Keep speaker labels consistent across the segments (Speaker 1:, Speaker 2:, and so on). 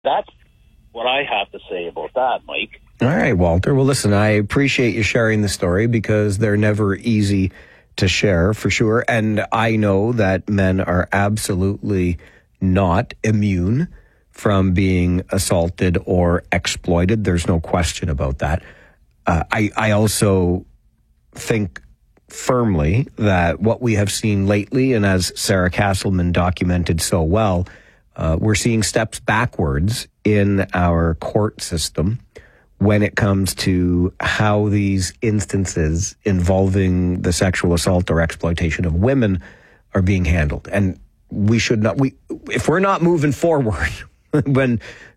Speaker 1: That's what I have to say about that, Mike.
Speaker 2: All right, Walter. Well, listen, I appreciate you sharing the story because they're never easy to share, for sure. And I know that men are absolutely not immune from being assaulted or exploited. There's no question about that. I also think firmly that what we have seen lately, and as Sarah Castleman documented so well, we're seeing steps backwards in our court system when it comes to how these instances involving the sexual assault or exploitation of women are being handled. And we should not, if we're not moving forward, when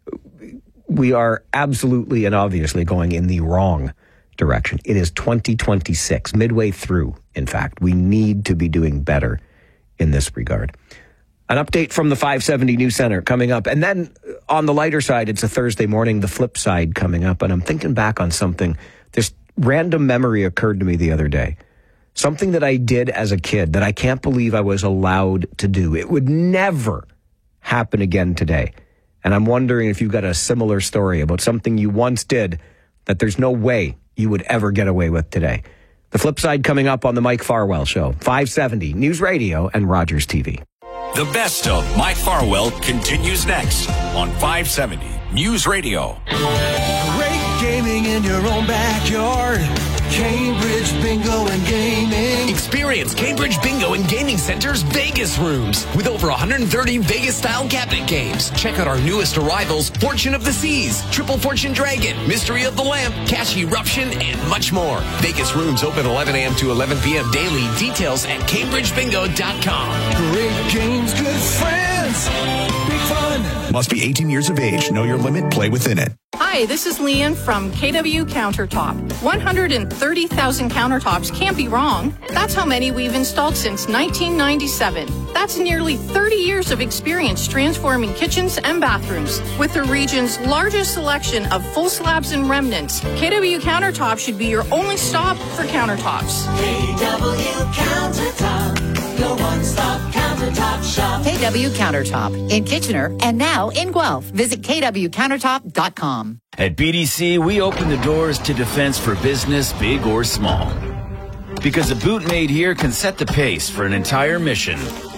Speaker 2: we are absolutely and obviously going in the wrong direction. It is 2026, midway through, in fact. We need to be doing better in this regard. An update from the 570 News Center coming up. And then on the lighter side, it's a Thursday morning, the flip side coming up. And I'm thinking back on something. This random memory occurred to me the other day. Something that I did as a kid that I can't believe I was allowed to do. It would never happen again today. And I'm wondering if you've got a similar story about something you once did that there's no way you would ever get away with today. The flip side coming up on the Mike Farwell Show, 570 News Radio and Rogers TV.
Speaker 3: The best of Mike Farwell continues next on 570 News Radio.
Speaker 4: Great gaming in your own backyard. Cambridge Bingo and Gaming.
Speaker 5: Experience Cambridge Bingo and Gaming Center's Vegas rooms with over 130 Vegas-style cabinet games. Check out our newest arrivals, Fortune of the Seas, Triple Fortune Dragon, Mystery of the Lamp, Cash Eruption, and much more. Vegas rooms open 11 a.m. to 11 p.m. daily. Details at CambridgeBingo.com.
Speaker 4: Great games, good friends, big fun.
Speaker 6: Must be 18 years of age. Know your limit. Play within it.
Speaker 7: Hi, this is Leanne from KW Countertop. 130,000 countertops can't be wrong. That's how many we've installed since 1997. That's nearly 30 years of experience transforming kitchens and bathrooms. With the region's largest selection of full slabs and remnants, KW Countertop should be your only stop for countertops.
Speaker 8: KW Countertop, your one-stop countertop shop.
Speaker 9: KW Countertop in Kitchener and now in Guelph. Visit kwcountertop.com.
Speaker 10: At BDC, we open the doors to defense for business, big or small. Because a boot made here can set the pace for an entire mission.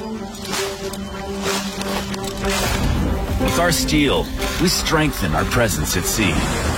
Speaker 10: With our steel, we strengthen our presence at sea.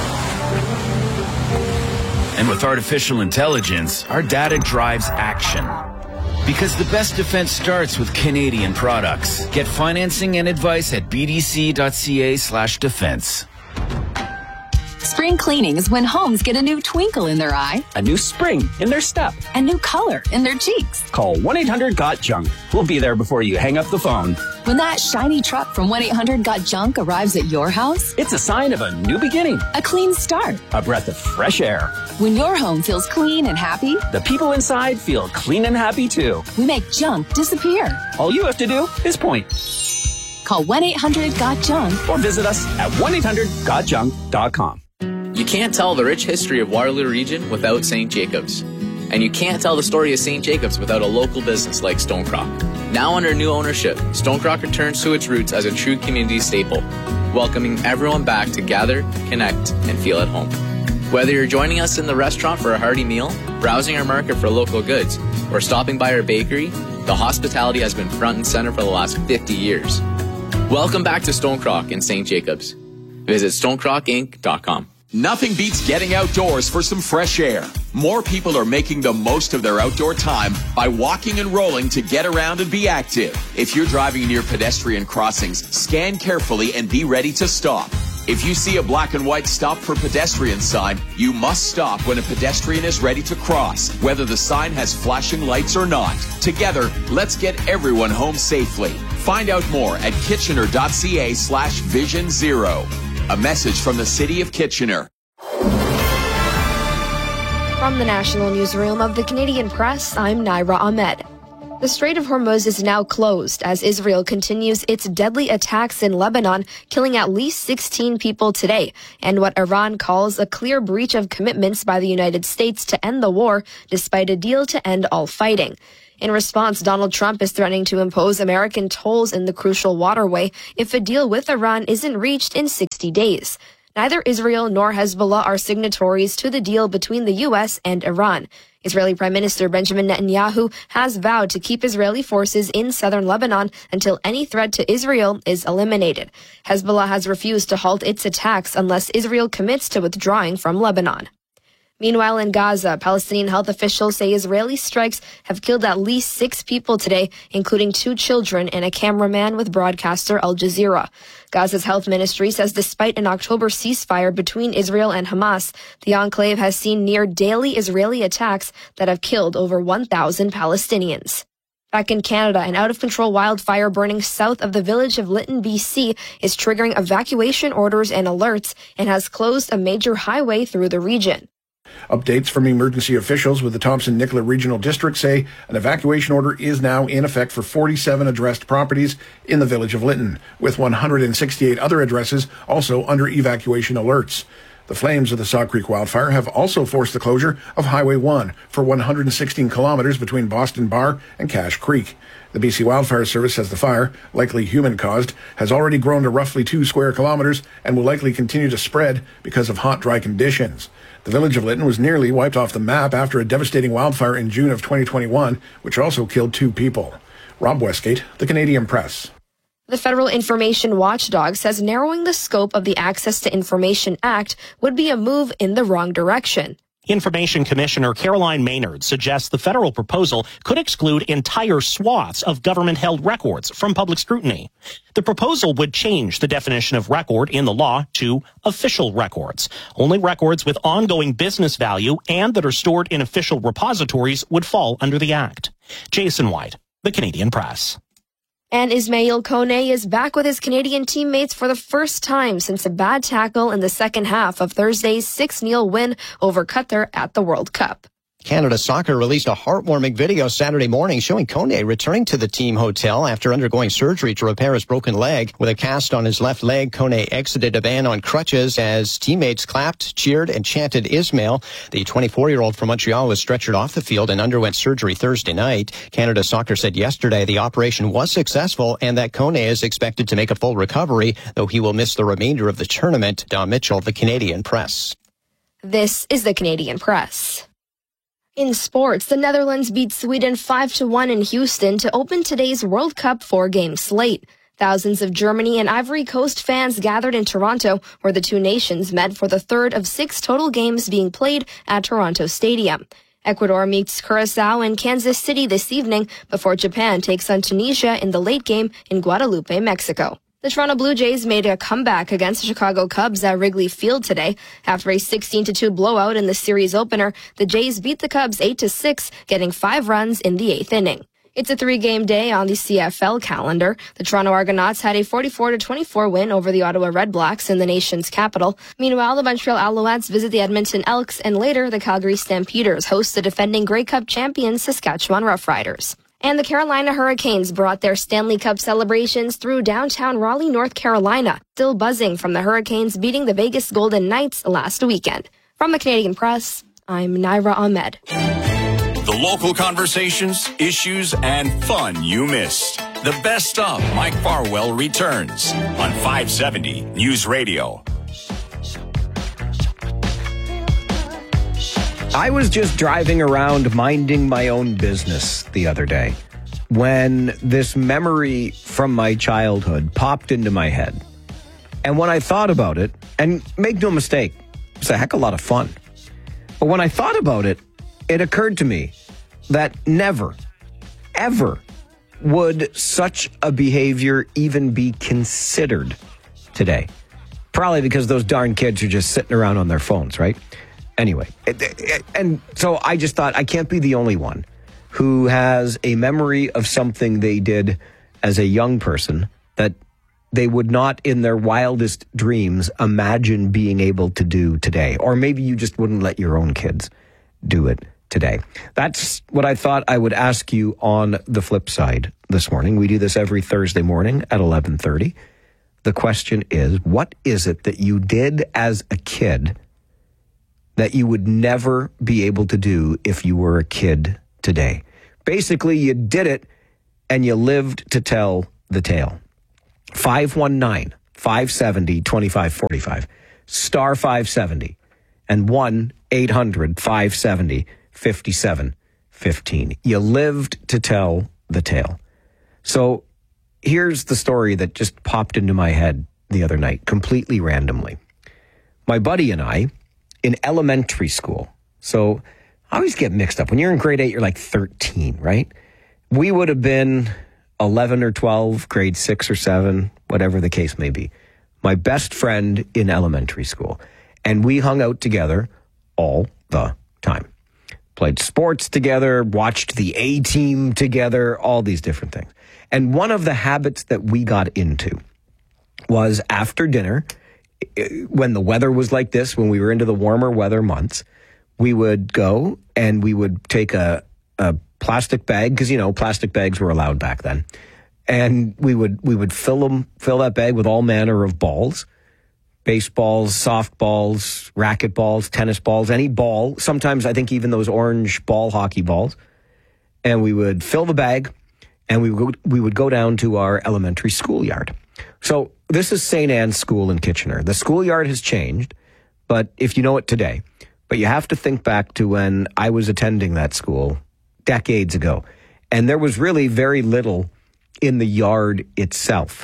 Speaker 10: And with artificial intelligence, our data drives action. Because the best defense starts with Canadian products. Get financing and advice at bdc.ca/defense.
Speaker 11: Spring cleaning is when homes get a new twinkle in their eye,
Speaker 12: a new spring in their step,
Speaker 11: a new color in their cheeks.
Speaker 12: Call 1-800-GOT-JUNK. We'll be there before you hang up the phone.
Speaker 11: When that shiny truck from 1-800-GOT-JUNK arrives at your house,
Speaker 12: it's a sign of a new beginning,
Speaker 11: a clean start,
Speaker 12: a breath of fresh air.
Speaker 11: When your home feels clean and happy,
Speaker 12: the people inside feel clean and happy too.
Speaker 11: We make junk disappear.
Speaker 12: All you have to do is point.
Speaker 11: Call 1-800-GOT-JUNK
Speaker 12: or visit us at 1-800-GOT-JUNK.com.
Speaker 13: You can't tell the rich history of Waterloo Region without St. Jacobs. And you can't tell the story of St. Jacobs without a local business like Stonecrock. Now under new ownership, Stonecrock returns to its roots as a true community staple, welcoming everyone back to gather, connect, and feel at home. Whether you're joining us in the restaurant for a hearty meal, browsing our market for local goods, or stopping by our bakery, the hospitality has been front and center for the last 50 years. Welcome back to Stonecrock in St. Jacobs. Visit stonecrockinc.com.
Speaker 14: Nothing beats getting outdoors for some fresh air. More people are making the most of their outdoor time by walking and rolling to get around and be active. If you're driving near pedestrian crossings, scan carefully and be ready to stop. If you see a black and white stop for pedestrian sign, you must stop when a pedestrian is ready to cross, whether the sign has flashing lights or not. Together, let's get everyone home safely. Find out more at kitchener.ca/Vision Zero. A message from the City of Kitchener.
Speaker 15: From the National Newsroom of the Canadian Press, I'm Naira Ahmed. The Strait of Hormuz is now closed as Israel continues its deadly attacks in Lebanon, killing at least 16 people today, and what Iran calls a clear breach of commitments by the United States to end the war, despite a deal to end all fighting. In response, Donald Trump is threatening to impose American tolls in the crucial waterway if a deal with Iran isn't reached in 60 days. Neither Israel nor Hezbollah are signatories to the deal between the U.S. and Iran. Israeli Prime Minister Benjamin Netanyahu has vowed to keep Israeli forces in southern Lebanon until any threat to Israel is eliminated. Hezbollah has refused to halt its attacks unless Israel commits to withdrawing from Lebanon. Meanwhile, in Gaza, Palestinian health officials say Israeli strikes have killed at least 6 people today, including 2 children and a cameraman with broadcaster Al Jazeera. Gaza's health ministry says despite an October ceasefire between Israel and Hamas, the enclave has seen near daily Israeli attacks that have killed over 1,000 Palestinians. Back in Canada, an out-of-control wildfire burning south of the village of Lytton, BC, is triggering evacuation orders and alerts and has closed a major highway through the region.
Speaker 16: Updates from emergency officials with the Thompson-Nicola Regional District say an evacuation order is now in effect for 47 addressed properties in the village of Lytton, with 168 other addresses also under evacuation alerts. The flames of the Saw Creek wildfire have also forced the closure of Highway 1 for 116 kilometers between Boston Bar and Cache Creek. The BC Wildfire Service says the fire, likely human-caused, has already grown to roughly 2 square kilometers and will likely continue to spread because of hot, dry conditions. The village of Lytton was nearly wiped off the map after a devastating wildfire in June of 2021, which also killed 2 people. Rob Westgate, The Canadian Press.
Speaker 15: The Federal Information Watchdog says narrowing the scope of the Access to Information Act would be a move in the wrong direction.
Speaker 17: Information Commissioner Caroline Maynard suggests the federal proposal could exclude entire swaths of government-held records from public scrutiny. The proposal would change the definition of record in the law to official records. Only records with ongoing business value and that are stored in official repositories would fall under the Act. Jason White, The Canadian Press.
Speaker 15: And Ismail Kone is back with his Canadian teammates for the first time since a bad tackle in the second half of Thursday's 6-0 win over Qatar at the World Cup.
Speaker 18: Canada Soccer released a heartwarming video Saturday morning showing Kone returning to the team hotel after undergoing surgery to repair his broken leg. With a cast on his left leg, Kone exited a van on crutches as teammates clapped, cheered, and chanted Ismail. The 24-year-old from Montreal was stretchered off the field and underwent surgery Thursday night. Canada Soccer said yesterday the operation was successful and that Kone is expected to make a full recovery, though he will miss the remainder of the tournament. Don Mitchell, The Canadian Press.
Speaker 15: This is The Canadian Press. In sports, the Netherlands beat Sweden 5-1 in Houston to open today's World Cup 4-game slate. Thousands of Germany and Ivory Coast fans gathered in Toronto, where the two nations met for the third of 6 total games being played at Toronto Stadium. Ecuador meets Curacao in Kansas City this evening before Japan takes on Tunisia in the late game in Guadalupe, Mexico. The Toronto Blue Jays made a comeback against the Chicago Cubs at Wrigley Field today. After a 16-2 blowout in the series opener, the Jays beat the Cubs 8-6, getting 5 runs in the 8th inning. It's a 3-game day on the CFL calendar. The Toronto Argonauts had a 44-24 win over the Ottawa Redblacks in the nation's capital. Meanwhile, the Montreal Alouettes visit the Edmonton Elks, and later the Calgary Stampeders host the defending Grey Cup champions Saskatchewan Roughriders. And the Carolina Hurricanes brought their Stanley Cup celebrations through downtown Raleigh, North Carolina, still buzzing from the Hurricanes beating the Vegas Golden Knights last weekend. From the Canadian Press, I'm Naira Ahmed.
Speaker 3: The local conversations, issues, and fun you missed. The best of Mike Farwell returns on 570 News Radio.
Speaker 2: I was just driving around minding my own business the other day when this memory from my childhood popped into my head. And when I thought about it, and make no mistake, it's a heck of a lot of fun. But when I thought about it, it occurred to me that never, ever would such a behavior even be considered today. Probably because those darn kids are just sitting around on their phones, right? Anyway, and so I just thought I can't be the only one who has a memory of something they did as a young person that they would not in their wildest dreams imagine being able to do today. Or maybe you just wouldn't let your own kids do it today. That's what I thought I would ask you on the flip side this morning. We do this every Thursday morning at 11:30. The question is, what is it that you did as a kid that you would never be able to do if you were a kid today? Basically, you did it and you lived to tell the tale. 519-570-2545, star 570, and 1-800-570-5715. You lived to tell the tale. So here's the story that just popped into my head the other night, completely randomly. My buddy and I, in elementary school, so I always get mixed up. When you're in grade 8, you're like 13, right? We would have been 11 or 12, grade 6 or 7, whatever the case may be. My best friend in elementary school. And we hung out together all the time. Played sports together, watched the A-Team together, all these different things. And one of the habits that we got into was after dinner, when the weather was like this, when we were into the warmer weather months, we would go and we would take a plastic bag, because, plastic bags were allowed back then. And we would fill that bag with all manner of balls, baseballs, softballs, racquetballs, tennis balls, any ball. Sometimes I think even those orange ball hockey balls. And we would fill the bag and we would go down to our elementary schoolyard. So this is St. Anne's School in Kitchener. The schoolyard has changed, but if you know it today, but you have to think back to when I was attending that school decades ago. And there was really very little in the yard itself.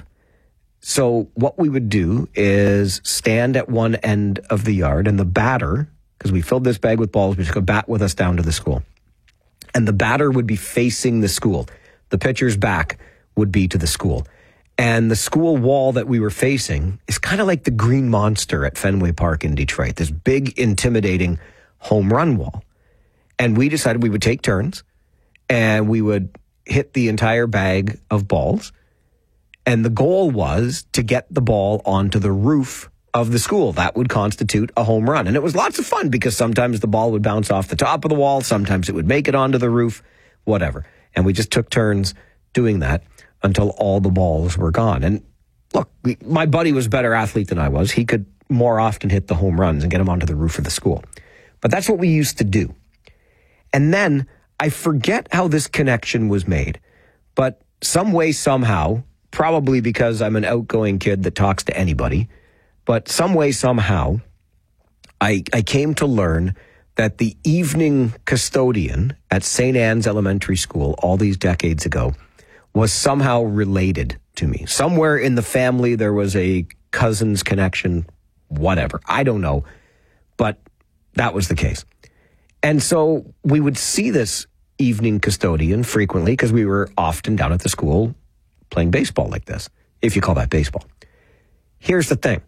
Speaker 2: So what we would do is stand at one end of the yard, and the batter, because we filled this bag with balls, we took a bat with us down to the school. And the batter would be facing the school. The pitcher's back would be to the school. And the school wall that we were facing is kind of like the Green Monster at Fenway Park in Detroit, this big, intimidating home run wall. And we decided we would take turns and we would hit the entire bag of balls. And the goal was to get the ball onto the roof of the school. That would constitute a home run. And it was lots of fun because sometimes the ball would bounce off the top of the wall. Sometimes it would make it onto the roof, whatever. And we just took turns doing that until all the balls were gone. And look, my buddy was a better athlete than I was. He could more often hit the home runs and get them onto the roof of the school. But that's what we used to do. And then I forget how this connection was made, but some way, somehow, probably because I'm an outgoing kid that talks to anybody, but some way, somehow, I came to learn that the evening custodian at St. Anne's Elementary School all these decades ago was somehow related to me. Somewhere in the family there was a cousin's connection, whatever. I don't know, but that was the case. And so we would see this evening custodian frequently because we were often down at the school playing baseball like this, if you call that baseball. Here's the thing.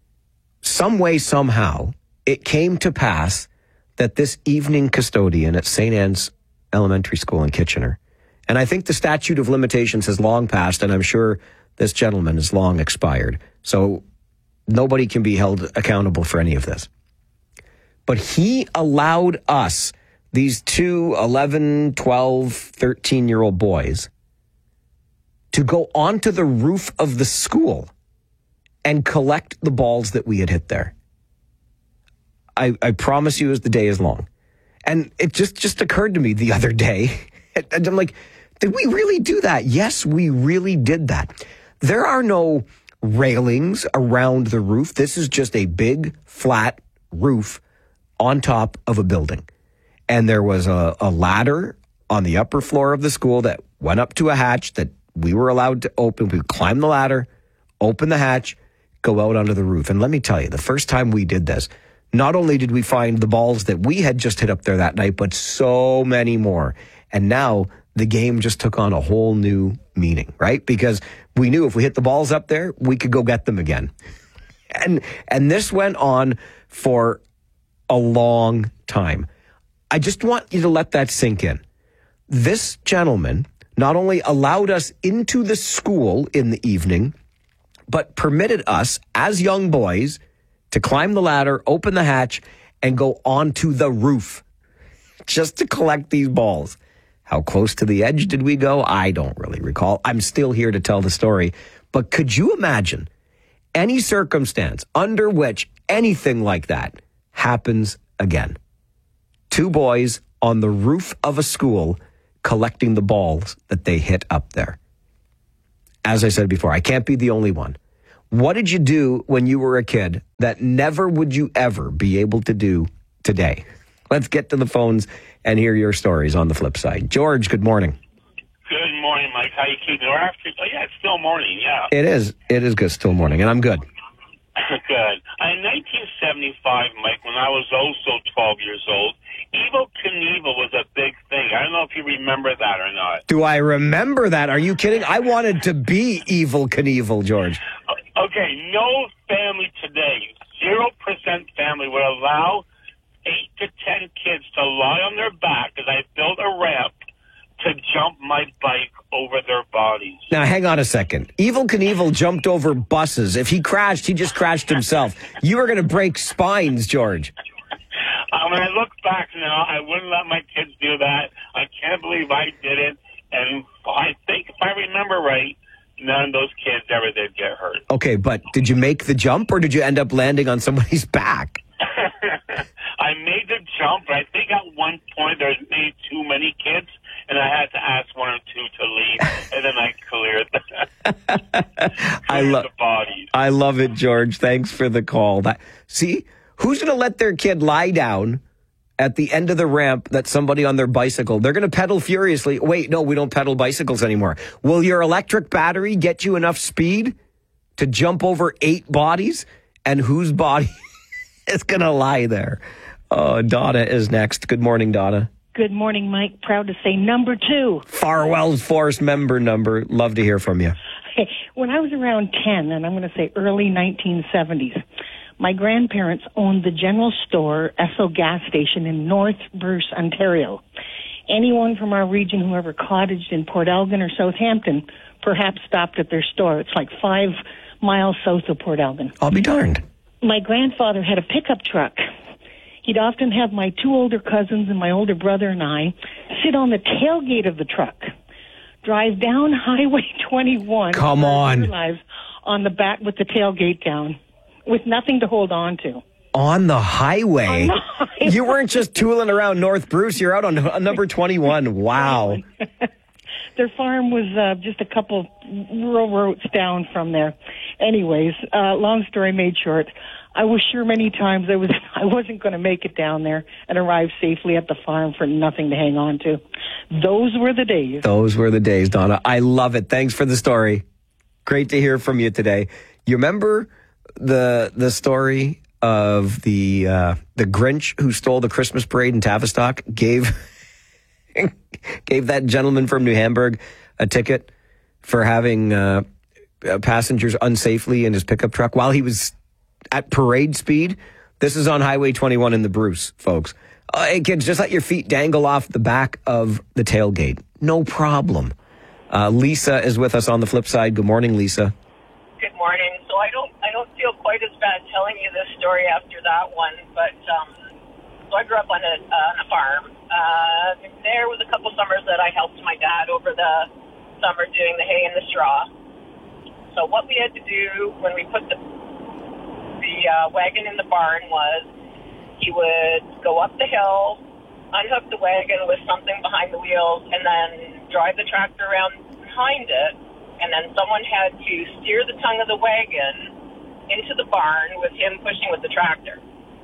Speaker 2: Some way, somehow, it came to pass that this evening custodian at St. Anne's Elementary School in Kitchener, and I think the statute of limitations has long passed, and I'm sure this gentleman is long expired, so nobody can be held accountable for any of this. But he allowed us, these two 11, 12, 13-year-old boys, to go onto the roof of the school and collect the balls that we had hit there. I promise you as the day is long. And it just occurred to me the other day, and I'm like, did we really do that? Yes, we really did that. There are no railings around the roof. This is just a big, flat roof on top of a building. And there was a ladder on the upper floor of the school that went up to a hatch that we were allowed to open. We would climb the ladder, open the hatch, go out onto the roof. And let me tell you, the first time we did this, not only did we find the balls that we had just hit up there that night, but so many more. And now the game just took on a whole new meaning, right? Because we knew if we hit the balls up there, we could go get them again. And this went on for a long time. I just want you to let that sink in. This gentleman not only allowed us into the school in the evening, but permitted us as young boys to climb the ladder, open the hatch, and go onto the roof just to collect these balls. How close to the edge did we go? I don't really recall. I'm still here to tell the story. But could you imagine any circumstance under which anything like that happens again? Two boys on the roof of a school collecting the balls that they hit up there. As I said before, I can't be the only one. What did you do when you were a kid that never would you ever be able to do today? Let's get to the phones and hear your stories on the flip side. George, good morning.
Speaker 19: Good morning, Mike. How you keeping? It's still morning, yeah.
Speaker 2: It is good, still morning, and I'm good.
Speaker 19: Good. In 1975, Mike, when I was also 12 years old, Evel Knievel was a big thing. I don't know if you remember that or not.
Speaker 2: Do I remember that? Are you kidding? I wanted to be Evel Knievel, George.
Speaker 19: Okay, no family today, 0% family would allow 8 to 10 kids to lie on their back as I built a ramp to jump my bike over their bodies.
Speaker 2: Now, hang on a second. Evel Knievel jumped over buses. If he crashed, he just crashed himself. You were going to break spines, George.
Speaker 19: When I look back now, I wouldn't let my kids do that. I can't believe I did it. And I think, if I remember right, none of those kids ever did get hurt.
Speaker 2: Okay, but did you make the jump, or did you end up landing on somebody's back?
Speaker 19: I made the jump, but I think at one point there was maybe too many kids, and I had to ask one or two to leave, and then I cleared the bodies.
Speaker 2: I love it, George. Thanks for the call. See, who's going to let their kid lie down at the end of the ramp that somebody on their bicycle, they're going to pedal furiously. Wait, no, we don't pedal bicycles anymore. Will your electric battery get you enough speed to jump over 8 bodies? And whose body is going to lie there? Oh, Donna is next. Good morning, Donna.
Speaker 20: Good morning, Mike. Proud to say number 2.
Speaker 2: Farwell's Force member number. Love to hear from you.
Speaker 20: Okay. When I was around 10, and I'm going to say early 1970s, my grandparents owned the general store Esso gas station in North Bruce, Ontario. Anyone from our region who ever cottaged in Port Elgin or Southampton perhaps stopped at their store. It's like 5 miles south of Port Elgin.
Speaker 2: I'll be darned.
Speaker 20: My grandfather had a pickup truck. He'd often have my 2 older cousins and my older brother and I sit on the tailgate of the truck, drive down Highway 21.
Speaker 2: Come on.
Speaker 20: Lives on the back with the tailgate down, with nothing to hold on to.
Speaker 2: On the highway? You weren't just tooling around North Bruce. You're out on number 21. Wow.
Speaker 20: Their farm was just a couple rural roads down from there. Anyways, long story made short, I was sure many times I wasn't going to make it down there and arrive safely at the farm for nothing to hang on to. Those were the days.
Speaker 2: Those were the days, Donna. I love it. Thanks for the story. Great to hear from you today. You remember the story of the Grinch who stole the Christmas parade in Tavistock, gave that gentleman from New Hamburg a ticket for having passengers unsafely in his pickup truck while he was at parade speed? This is on Highway 21 in the Bruce, folks. Hey, kids, just let your feet dangle off the back of the tailgate. No problem. Lisa is with us on the flip side. Good morning, Lisa.
Speaker 21: Good morning. So I don't feel quite as bad telling you this story after that one, but so I grew up on a farm. There was a couple summers that I helped my dad over the summer doing the hay and the straw. So what we had to do when we put the wagon in the barn was he would go up the hill, unhook the wagon with something behind the wheels, and then drive the tractor around behind it, and then someone had to steer the tongue of the wagon into the barn with him pushing with the tractor.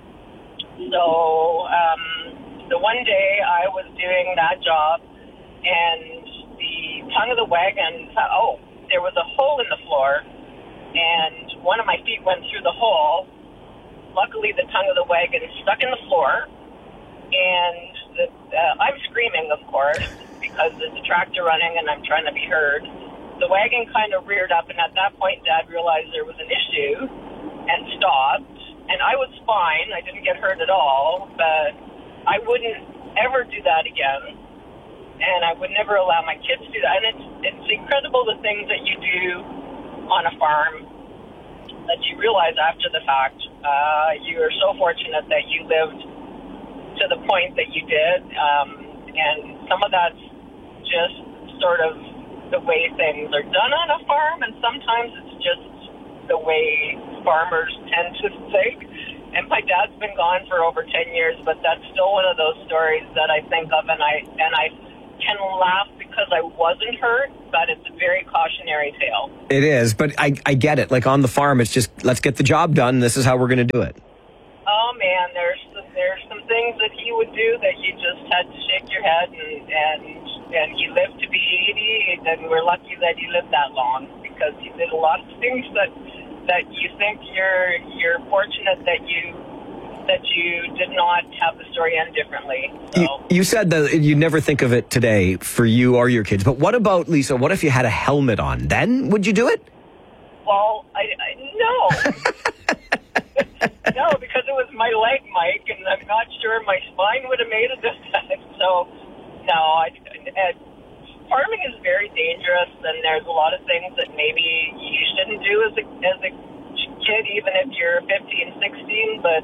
Speaker 21: So the one day I was doing that job, and the tongue of the wagon, there was a hole in the floor, and one of my feet went through the hole. Luckily, the tongue of the wagon stuck in the floor, and I'm screaming, of course, because there's a tractor running and I'm trying to be heard. The wagon kind of reared up, and at that point, Dad realized there was an issue and stopped. And I was fine. I didn't get hurt at all, but I wouldn't ever do that again. And I would never allow my kids to do that. And it's incredible the things that you do on a farm that you realize after the fact. You are so fortunate that you lived to the point that you did. And some of that's just sort of the way things are done on a farm, and sometimes it's just the way farmers tend to think. And my dad's been gone for over 10 years, but that's still one of those stories that I think of, and I and laugh because I wasn't hurt, but it's a very cautionary tale.
Speaker 2: It is, but I get it. Like on the farm, it's just, let's get the job done. This is how we're going to do it.
Speaker 21: Oh, man, there's some things that he would do that you just had to shake your head, and he lived to be 80, and we're lucky that he lived that long, because he did a lot of things that you think you're fortunate that you did not have the story end differently. So. You said that
Speaker 2: you never think of it today for you or your kids, but what about, Lisa, what if you had a helmet on? Then would you do it?
Speaker 21: Well, no. No, because it was my leg, Mike, and I'm not sure my spine would have made it this time. So, no, farming is very dangerous, and there's a lot of things that maybe you shouldn't do as a kid, even if you're 15, 16, but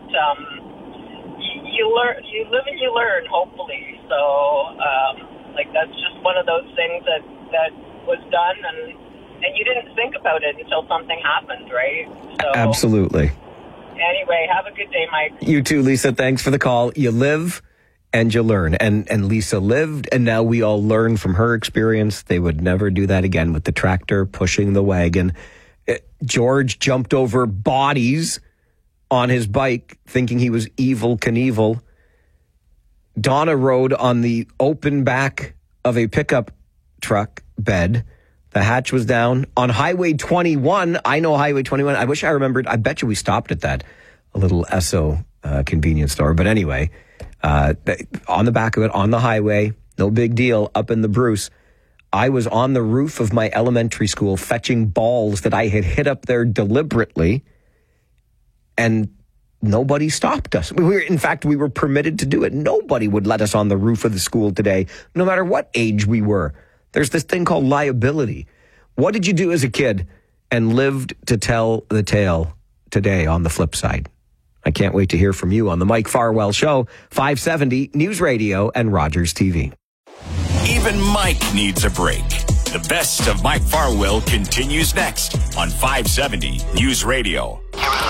Speaker 21: you live and you learn, hopefully. So, that's just one of those things that was done, and you didn't think about it until something happened, right? So,
Speaker 2: absolutely.
Speaker 21: Anyway, have a good day, Mike.
Speaker 2: You too, Lisa. Thanks for the call. You live and you learn. And Lisa lived, and now we all learn from her experience. They would never do that again with the tractor pushing the wagon. George jumped over bodies on his bike, thinking he was Evel Knievel. Donna rode on the open back of a pickup truck bed. The hatch was down. On Highway 21, I know Highway 21. I wish I remembered. I bet you we stopped at that, a little Esso convenience store. But anyway, on the back of it, on the highway, no big deal, up in the Bruce. I was on the roof of my elementary school fetching balls that I had hit up there deliberately, and nobody stopped us. In fact, we were permitted to do it. Nobody would let us on the roof of the school today, no matter what age we were. There's this thing called liability. What did you do as a kid and lived to tell the tale today on the flip side? I can't wait to hear from you on the Mike Farwell Show, 570 News Radio and Rogers TV.
Speaker 3: Even Mike needs a break. The best of Mike Farwell continues next on 570 News Radio.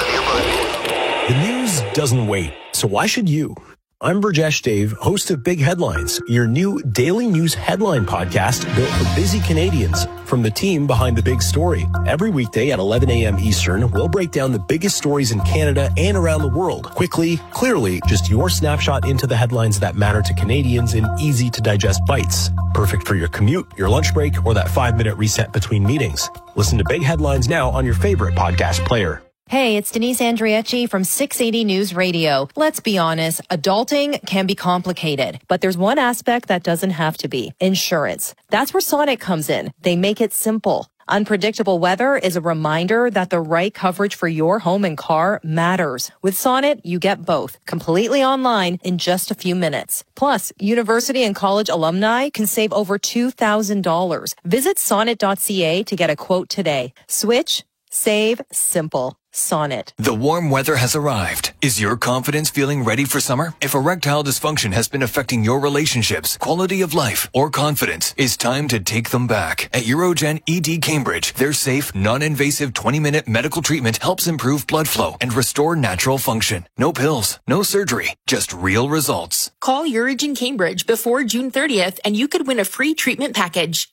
Speaker 1: The news doesn't wait, so why should you? I'm Burjesh Dave, host of Big Headlines, your new daily news headline podcast built for busy Canadians from the team behind the big story. Every weekday at 11 a.m. Eastern, we'll break down the biggest stories in Canada and around the world. Quickly, clearly, just your snapshot into the headlines that matter to Canadians in easy-to-digest bites. Perfect for your commute, your lunch break, or that 5-minute reset between meetings. Listen to Big Headlines now on your favorite podcast player.
Speaker 22: Hey, it's Denise Andriacci from 680 News Radio. Let's be honest, adulting can be complicated, but there's one aspect that doesn't have to be: insurance. That's where Sonnet comes in. They make it simple. Unpredictable weather is a reminder that the right coverage for your home and car matters. With Sonnet, you get both, completely online in just a few minutes. Plus, university and college alumni can save over $2,000. Visit sonnet.ca to get a quote today. Switch, save, simple. Sonnet.
Speaker 23: The warm weather has arrived. Is your confidence feeling ready for summer? If erectile dysfunction has been affecting your relationships, quality of life, or confidence, it's time to take them back. At Urogen ED Cambridge, their safe, non-invasive 20-minute medical treatment helps improve blood flow and restore natural function. No pills, no surgery, just real results.
Speaker 24: Call Urogen Cambridge before June 30th and you could win a free treatment package.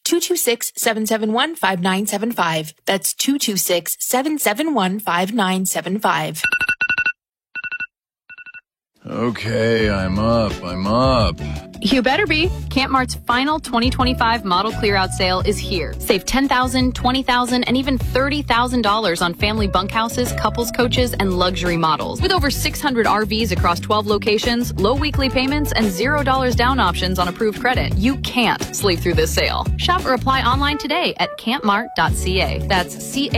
Speaker 24: 226-771-5975. That's 226-771-5975.
Speaker 25: Okay, I'm up.
Speaker 26: You better be. Camp Mart's final 2025 model clear-out sale is here. Save $10,000, $20,000, and even $30,000 on family bunkhouses, couples coaches, and luxury models. With over 600 RVs across 12 locations, low weekly payments, and $0 down options on approved credit, you can't sleep through this sale. Shop or apply online today at campmart.ca. That's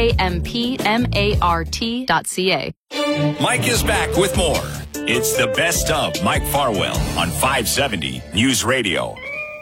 Speaker 26: CAMPMART.ca.
Speaker 3: Mike is back with more. It's the best of Mike Farwell on 570 News Radio.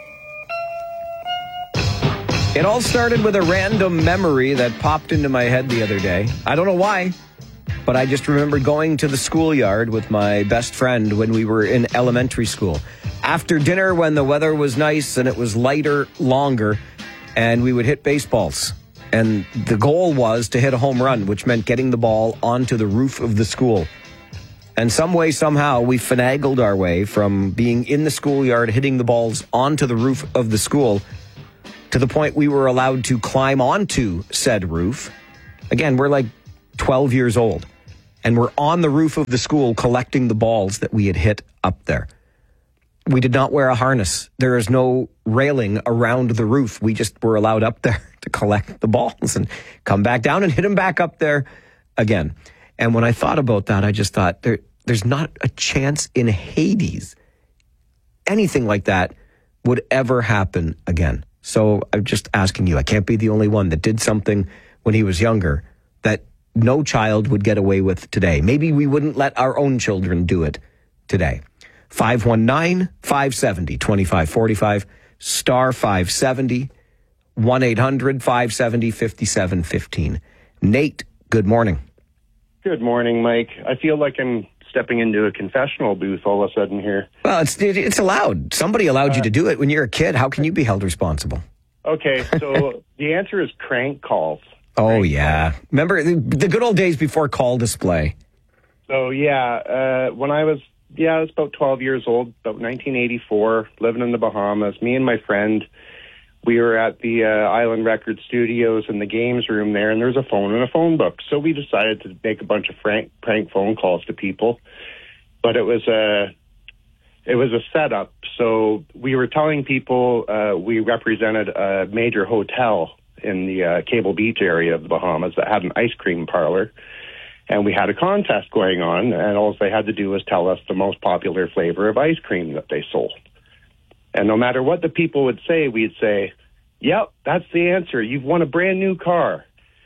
Speaker 2: It all started with a random memory that popped into my head the other day. I don't know why, but I just remember going to the schoolyard with my best friend when we were in elementary school. After dinner, when the weather was nice and it was lighter, longer, and we would hit baseballs. And the goal was to hit a home run, which meant getting the ball onto the roof of the school. And some way, somehow, we finagled our way from being in the schoolyard, hitting the balls onto the roof of the school, to the point we were allowed to climb onto said roof. Again, we're like 12 years old, and we're on the roof of the school collecting the balls that we had hit up there. We did not wear a harness. There is no railing around the roof. We just were allowed up there to collect the balls and come back down and hit them back up there again. And when I thought about that, I just thought there's not a chance in Hades anything like that would ever happen again. So I'm just asking you, I can't be the only one that did something when he was younger that no child would get away with today. Maybe we wouldn't let our own children do it today. 519-570-2545, star 570, 1-800-570-5715. Nate, good morning.
Speaker 4: Good morning, Mike. I feel like I'm stepping into a confessional booth all of a sudden here.
Speaker 2: Well, it's allowed. Somebody allowed you to do it when you're a kid. How can you be held responsible?
Speaker 4: Okay, so the answer is crank calls.
Speaker 2: Oh, yeah. Remember the good old days before call display?
Speaker 4: So, when I was about 12 years old, about 1984, living in the Bahamas, me and my friend, we were at the Island Record Studios in the games room there, and there was a phone and a phone book. So we decided to make a bunch of prank phone calls to people. But it was a setup. So we were telling people we represented a major hotel in the Cable Beach area of the Bahamas that had an ice cream parlor. And we had a contest going on, and all they had to do was tell us the most popular flavor of ice cream that they sold. And no matter what the people would say, we'd say, yep, that's the answer. You've won a brand new car.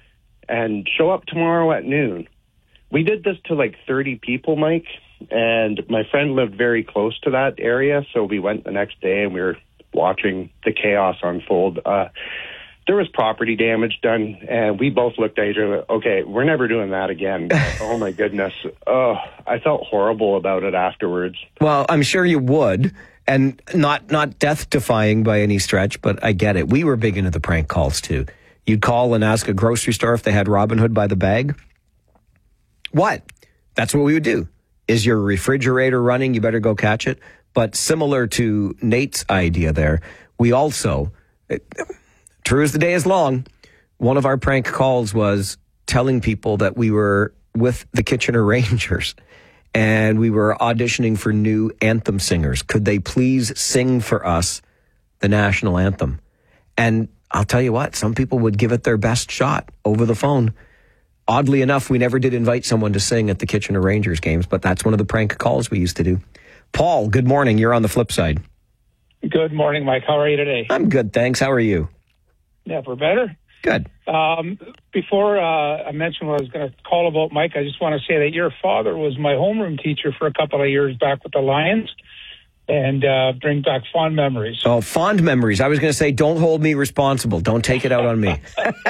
Speaker 4: And show up tomorrow at noon. We did this to like 30 people, Mike. And my friend lived very close to that area, so we went the next day and we were watching the chaos unfold. There was property damage done, and we both looked at each other, okay, we're never doing that again. Oh, my goodness. Oh, I felt horrible about it afterwards.
Speaker 2: Well, I'm sure you would, and not death-defying by any stretch, but I get it. We were big into the prank calls, too. You'd call and ask a grocery store if they had Robin Hood by the bag. What? That's what we would do. Is your refrigerator running? You better go catch it. But similar to Nate's idea there, we also... True as the day is long, one of our prank calls was telling people that we were with the Kitchener Rangers and we were auditioning for new anthem singers. Could they please sing for us the national anthem? And I'll tell you what, some people would give it their best shot over the phone. Oddly enough, we never did invite someone to sing at the Kitchener Rangers games, but that's one of the prank calls we used to do. Paul, good morning. You're on the flip side.
Speaker 5: Good morning, Mike. How are you today?
Speaker 2: I'm good, thanks. How are you?
Speaker 5: Never better.
Speaker 2: Good.
Speaker 5: Before I mentioned what I was going to call about, Mike, I just want to say that your father was my homeroom teacher for a couple of years back with the Lions, and bring back fond memories.
Speaker 2: Oh, fond memories. I was going to say, don't hold me responsible. Don't take it out on me.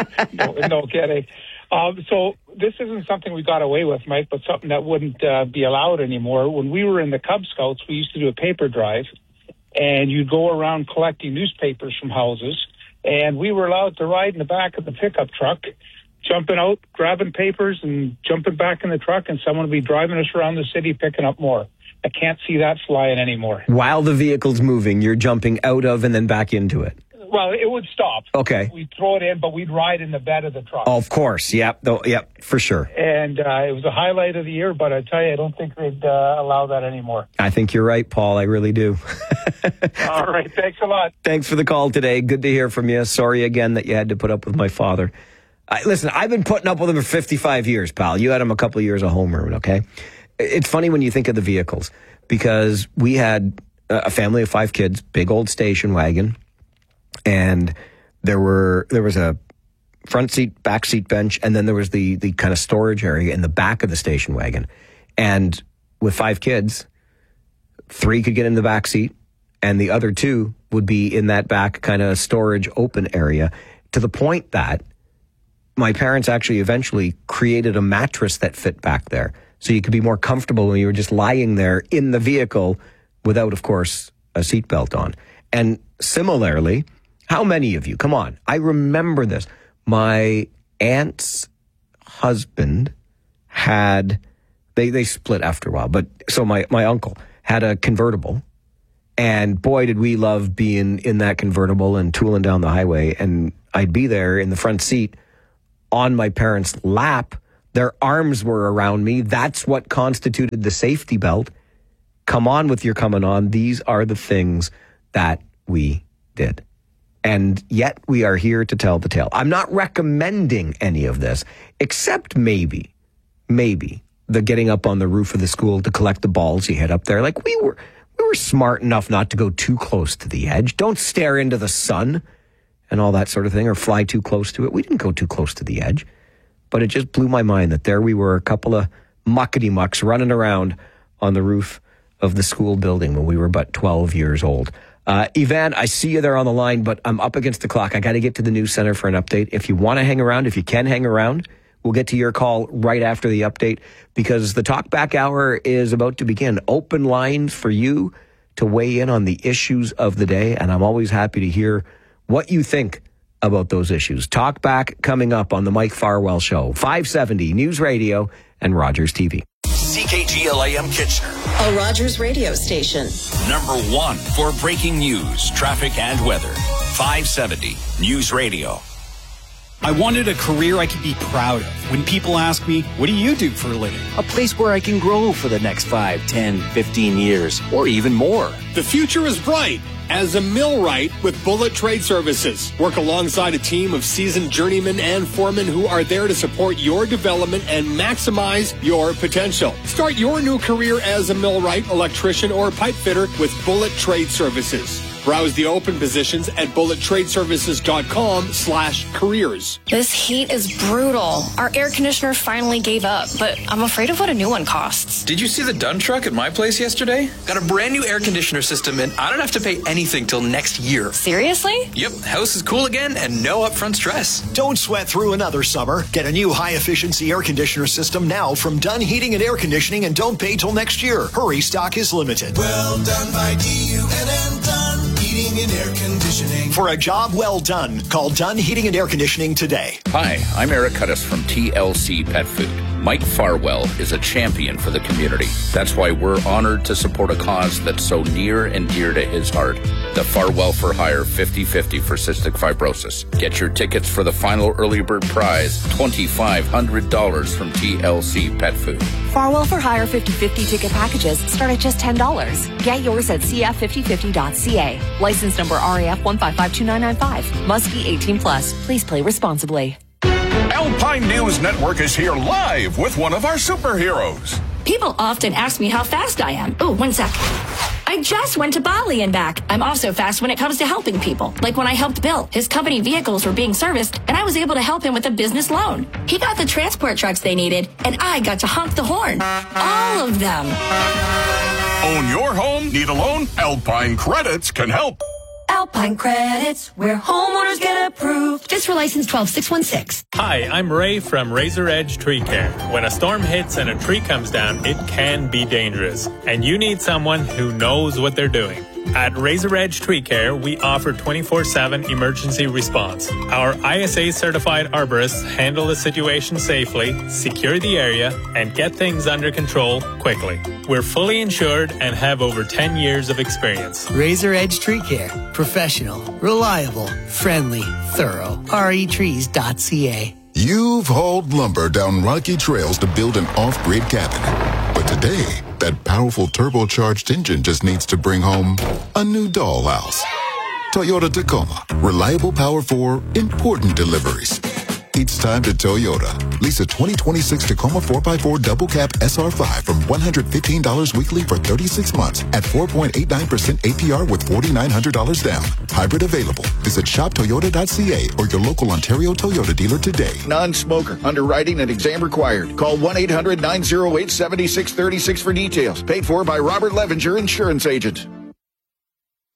Speaker 5: No kidding. So this isn't something we got away with, Mike, but something that wouldn't be allowed anymore. When we were in the Cub Scouts, we used to do a paper drive, and you'd go around collecting newspapers from houses. And we were allowed to ride in the back of the pickup truck, jumping out, grabbing papers, and jumping back in the truck, and someone would be driving us around the city picking up more. I can't see that flying anymore.
Speaker 2: While the vehicle's moving, you're jumping out of and then back into it.
Speaker 5: Well, it would stop.
Speaker 2: Okay.
Speaker 5: We'd throw it in, but we'd ride in the bed of the truck.
Speaker 2: Oh, of course. Yep, for sure.
Speaker 5: And it was a highlight of the year, but I tell you, I don't think they'd allow that anymore.
Speaker 2: I think you're right, Paul. I really do.
Speaker 5: All right. Thanks a lot.
Speaker 2: Thanks for the call today. Good to hear from you. Sorry again that you had to put up with my father. Listen, I've been putting up with him for 55 years, pal. You had him a couple of years of homeroom, okay? It's funny when you think of the vehicles, because we had a family of 5 kids, big old station wagon, and there was a front seat, back seat bench, and then there was the kind of storage area in the back of the station wagon. And with 5 kids, 3 could get in the back seat, and the other 2 would be in that back kind of storage open area, to the point that my parents actually eventually created a mattress that fit back there, so you could be more comfortable when you were just lying there in the vehicle without, of course, a seatbelt on. And similarly, how many of you, come on, I remember this. My aunt's husband had They split after a while. But so my uncle had a convertible, and boy, did we love being in that convertible and tooling down the highway. And I'd be there in the front seat on my parents' lap. Their arms were around me. That's what constituted the safety belt. Come on with your coming on. These are the things that we did. And yet we are here to tell the tale. I'm not recommending any of this, except maybe the getting up on the roof of the school to collect the balls you hit up there. Like we were smart enough not to go too close to the edge. Don't stare into the sun and all that sort of thing, or fly too close to it. We didn't go too close to the edge, but it just blew my mind that there we were, a couple of muckety mucks running around on the roof of the school building when we were but 12 years old. Ivan, I see you there on the line, but I'm up against the clock. I got to get to the news center for an update. If you want to hang around, if you can hang around, we'll get to your call right after the update, because the Talkback Hour is about to begin. Open lines for you to weigh in on the issues of the day, and I'm always happy to hear what you think about those issues. Talkback coming up on the Mike Farwell Show, 570 News Radio and Rogers TV.
Speaker 3: CKGLAM Kitchener,
Speaker 6: a Rogers radio station.
Speaker 3: number 1 for breaking news, traffic, and weather. 570 News Radio.
Speaker 7: I wanted a career I could be proud of. When people ask me, what do you do for a living?
Speaker 12: A place where I can grow for the next 5, 10, 15 years, or even more.
Speaker 8: The future is bright as a millwright with Bullet Trade Services. Work alongside a team of seasoned journeymen and foremen who are there to support your development and maximize your potential. Start your new career as a millwright, electrician, or pipe fitter with Bullet Trade Services. Browse the open positions at bullettradeservices.com/careers.
Speaker 9: This heat is brutal. Our air conditioner finally gave up, but I'm afraid of what a new one costs.
Speaker 10: Did you see the Dunn truck at my place yesterday? Got a brand new air conditioner system, and I don't have to pay anything till next year.
Speaker 9: Seriously?
Speaker 10: Yep, house is cool again and no upfront stress.
Speaker 11: Don't sweat through another summer. Get a new high-efficiency air conditioner system now from Dunn Heating and Air Conditioning, and don't pay till next year. Hurry, stock is limited.
Speaker 27: Well done by DUNN Dunn Heating and Air Conditioning.
Speaker 11: For a job well done, call Dunn Heating and Air Conditioning today.
Speaker 28: Hi, I'm Eric Cuttis from TLC Pet Food. Mike Farwell is a champion for the community. That's why we're honored to support a cause that's so near and dear to his heart. The Farwell for Hire 50/50 for cystic fibrosis. Get your tickets for the final early bird prize, $2,500 from TLC Pet Food.
Speaker 29: Farwell for Hire 50/50 ticket packages start at just $10. Get yours at cf5050.ca. License number RAF 1552995. Must be 18+. Please play responsibly.
Speaker 3: Alpine News Network is here live with one of our superheroes.
Speaker 30: People often ask me how fast I am. Oh, 1 sec. I just went to Bali and back. I'm also fast when it comes to helping people. Like when I helped Bill. His company vehicles were being serviced, and I was able to help him with a business loan. He got the transport trucks they needed, and I got to honk the horn. All of them.
Speaker 3: Own your home? Need a loan? Alpine Credits can help.
Speaker 30: Alpine Credits, where homeowners get approved. Just for license 12616.
Speaker 31: Hi, I'm Ray from Razor Edge Tree Care. When a storm hits and a tree comes down, it can be dangerous, and you need someone who knows what they're doing. At Razor Edge Tree Care, we offer 24/7 emergency response. Our ISA-certified arborists handle the situation safely, secure the area, and get things under control quickly. We're fully insured and have over 10 years of experience.
Speaker 32: Razor Edge Tree Care. Professional, reliable, friendly, thorough. retrees.ca.
Speaker 33: You've hauled lumber down rocky trails to build an off-grid cabin. But today, that powerful turbocharged engine just needs to bring home a new dollhouse. Toyota Tacoma. Reliable power for important deliveries. It's time to Toyota. Lease a 2026 Tacoma 4x4 double cab SR5 from $115 weekly for 36 months at 4.89% APR with $4,900 down. Hybrid available. Visit shoptoyota.ca or your local Ontario Toyota dealer today.
Speaker 34: Non-smoker. Underwriting and exam required. Call 1-800-908-7636 for details. Paid for by Robert Levenger, Insurance Agent.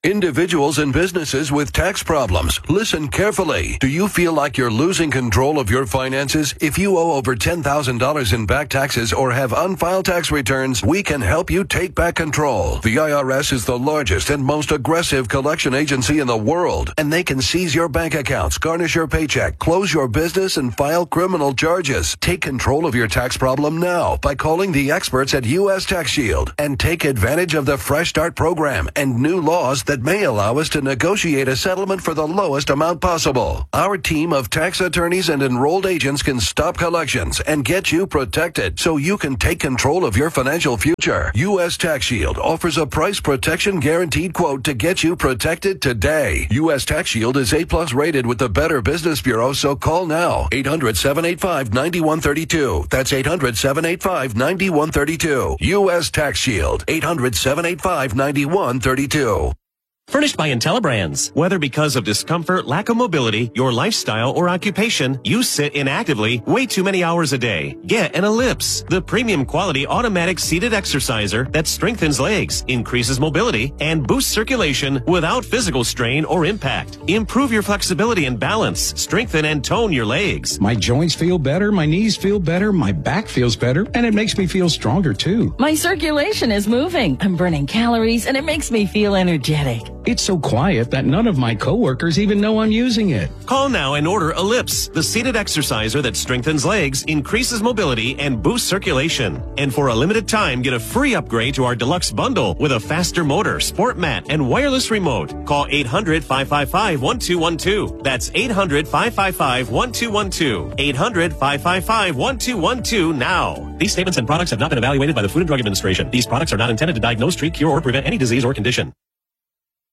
Speaker 1: Individuals and businesses with tax problems, listen carefully. Do you feel like you're losing control of your finances? If you owe over $10,000 in back taxes or have unfiled tax returns, we can help you take back control. The IRS is the largest and most aggressive collection agency in the world, and they can seize your bank accounts, garnish your paycheck, close your business, and file criminal charges. Take control of your tax problem now by calling the experts at U.S. Tax Shield and take advantage of the Fresh Start program and new laws that may allow us to negotiate a settlement for the lowest amount possible. Our team of tax attorneys and enrolled agents can stop collections and get you protected so you can take control of your financial future. U.S. Tax Shield offers a price protection guaranteed quote to get you protected today. U.S. Tax Shield is A+ rated with the Better Business Bureau, so call now. 800-785-9132. That's 800-785-9132. U.S. Tax Shield. 800-785-9132.
Speaker 13: Furnished by IntelliBrands. Whether because of discomfort, lack of mobility, your lifestyle, or occupation, you sit inactively way too many hours a day. Get an Ellipse, the premium quality automatic seated exerciser that strengthens legs, increases mobility, and boosts circulation without physical strain or impact. Improve your flexibility and balance, strengthen and tone your legs.
Speaker 14: My joints feel better, my knees feel better, my back feels better, and it makes me feel stronger too.
Speaker 15: My circulation is moving. I'm burning calories, and it makes me feel energetic.
Speaker 14: It's so quiet that none of my coworkers even know I'm using it.
Speaker 13: Call now and order Ellipse, the seated exerciser that strengthens legs, increases mobility, and boosts circulation. And for a limited time, get a free upgrade to our deluxe bundle with a faster motor, sport mat, and wireless remote. Call 800-555-1212. That's 800-555-1212. 800-555-1212 now. These statements and products have not been evaluated by the Food and Drug Administration. These products are not intended to diagnose, treat, cure, or prevent any disease or condition.